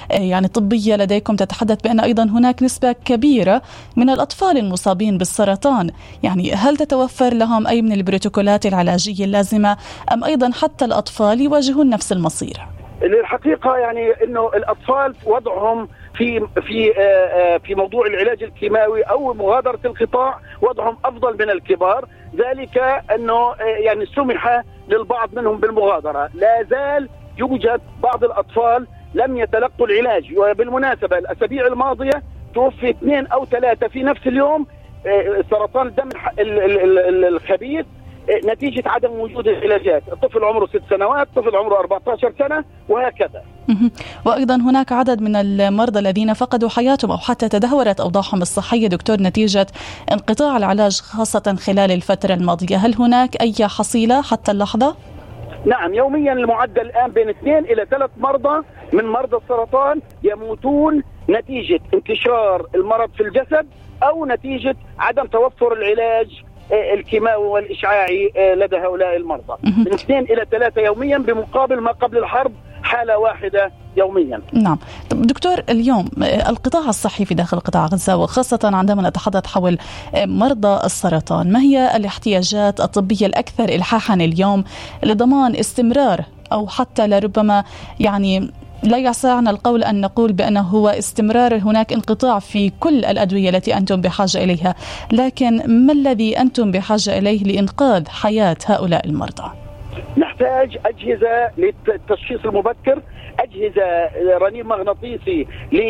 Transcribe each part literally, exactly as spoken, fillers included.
يعني طبية لديكم تتحدث بأن أيضا هناك نسبة كبيرة من الأطفال المصابين بالسرطان، يعني هل تتوفر لهم أي من البروتوكولات العلاجية اللازمة أم أيضا حتى الأطفال يواجهون نفس المصير؟ الحقيقة يعني إنه الأطفال وضعهم في في في موضوع العلاج الكيماوي أو مغادرة القطاع وضعهم أفضل من الكبار، ذلك أنه يعني سمح للبعض منهم بالمغادرة. لا زال يوجد بعض الأطفال لم يتلقوا العلاج، وبالمناسبة الأسابيع الماضية توفي اثنين أو ثلاثة في نفس اليوم سرطان الدم الخبيث نتيجة عدم وجود العلاجات. الطفل عمره ست سنوات، طفل عمره أربعة عشر سنة، وهكذا. وأيضا هناك عدد من المرضى الذين فقدوا حياتهم أو حتى تدهورت أوضاعهم الصحية دكتور نتيجة انقطاع العلاج خاصة خلال الفترة الماضية، هل هناك أي حصيلة حتى اللحظة؟ نعم، يوميا المعدل الآن بين اثنين إلى ثلاث مرضى من مرضى السرطان يموتون نتيجة انتشار المرض في الجسد أو نتيجة عدم توفر العلاج الكيماوي والإشعاعي لدى هؤلاء المرضى. من اثنين إلى ثلاثة يوميا، بمقابل ما قبل الحرب حالة واحدة يوميا. نعم دكتور، اليوم القطاع الصحي في داخل قطاع غزة وخاصة عندما نتحدث حول مرضى السرطان، ما هي الاحتياجات الطبية الأكثر إلحاحا اليوم لضمان استمرار أو حتى لربما يعني لا يسعنا القول أن نقول بأنه هو استمرار، هناك انقطاع في كل الأدوية التي أنتم بحاجة إليها، لكن ما الذي أنتم بحاجة إليه لإنقاذ حياة هؤلاء المرضى؟ نحتاج أجهزة للتشخيص المبكر، أجهزة رنين مغناطيسي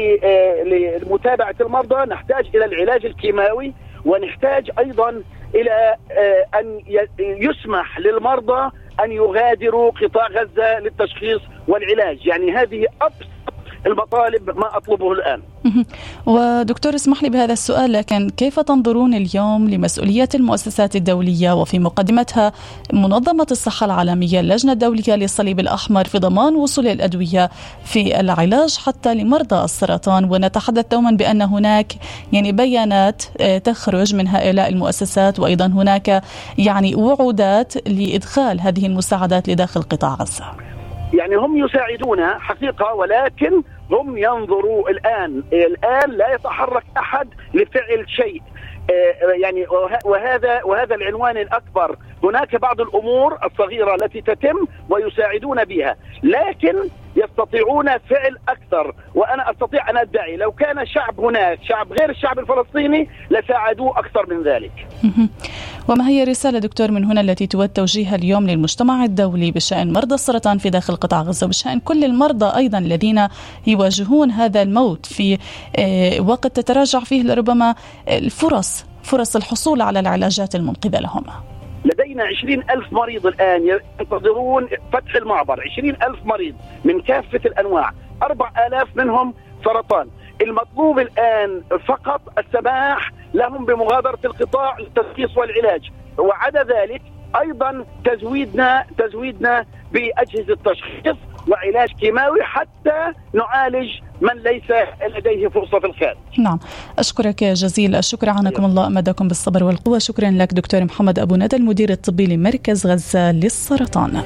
لمتابعة المرضى، نحتاج إلى العلاج الكيماوي، ونحتاج أيضا إلى أن يسمح للمرضى أن يغادروا قطاع غزة للتشخيص والعلاج. يعني هذه أبسط المطالب ما أطلبه الآن. ودكتور اسمح لي بهذا السؤال، لكن كيف تنظرون اليوم لمسؤوليات المؤسسات الدولية وفي مقدمتها منظمة الصحة العالمية، اللجنة الدولية للصليب الأحمر، في ضمان وصول الأدوية في العلاج حتى لمرضى السرطان؟ ونتحدث دوما بأن هناك يعني بيانات تخرج من هؤلاء المؤسسات، وأيضا هناك يعني وعودات لإدخال هذه المساعدات لداخل قطاع غزة. يعني هم يساعدون حقيقة، ولكن هم ينظروا الآن الآن لا يتحرك أحد لفعل شيء. يعني وهذا وهذا العنوان الأكبر. هناك بعض الأمور الصغيرة التي تتم ويساعدون بها، لكن يستطيعون فعل أكثر. وأنا أستطيع أن أدعي لو كان شعب هناك، شعب غير الشعب الفلسطيني، لساعدوه أكثر من ذلك. وما هي الرسالة دكتور من هنا التي تود توجيهها اليوم للمجتمع الدولي بشأن مرضى السرطان في داخل قطاع غزة، وبشأن كل المرضى أيضا الذين يواجهون هذا الموت في وقت تتراجع فيه لربما الفرص فرص الحصول على العلاجات المنقذة لهم؟ لدينا عشرين ألف مريض الآن ينتظرون فتح المعبر، عشرين ألف مريض من كافة الأنواع، أربع آلاف منهم سرطان. المطلوب الآن فقط السماح لهم بمغادرة القطاع للتشخيص والعلاج، وعدا ذلك أيضا تزويدنا تزويدنا بأجهزة تشخيص وعلاج كيماوي حتى نعالج من ليس لديه فرصة في الخارج. نعم، أشكرك جزيل الشكر، عنكم الله أمدكم بالصبر والقوة. شكرا لك دكتور محمد أبو ندى، المدير الطبي لمركز غزة للسرطان.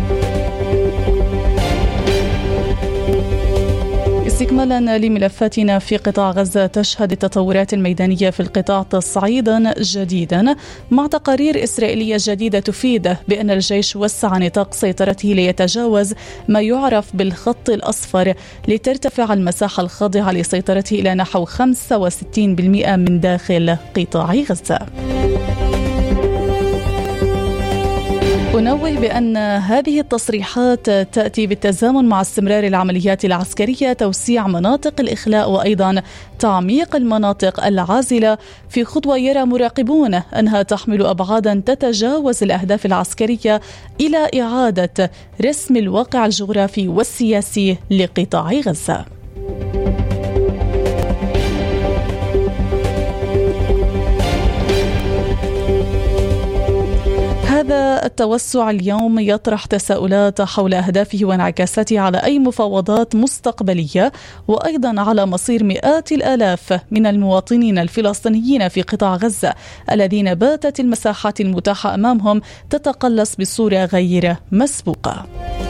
استكمالا لملفاتنا في قطاع غزة، تشهد التطورات الميدانية في القطاع تصعيدا جديدا مع تقارير إسرائيلية جديدة تفيد بأن الجيش وسع نطاق سيطرته ليتجاوز ما يعرف بالخط الأصفر لترتفع المساحة الخاضعة لسيطرته إلى نحو خمسة وستين بالمئة من داخل قطاع غزة. أنوه بأن هذه التصريحات تأتي بالتزامن مع استمرار العمليات العسكرية، توسيع مناطق الإخلاء وأيضا تعميق المناطق العازلة، في خطوة يرى مراقبون أنها تحمل أبعادا تتجاوز الأهداف العسكرية إلى إعادة رسم الواقع الجغرافي والسياسي لقطاع غزة. هذا التوسع اليوم يطرح تساؤلات حول أهدافه وانعكاساته على أي مفاوضات مستقبلية، وأيضا على مصير مئات الآلاف من المواطنين الفلسطينيين في قطاع غزة الذين باتت المساحات المتاحة أمامهم تتقلص بصورة غير مسبوقة.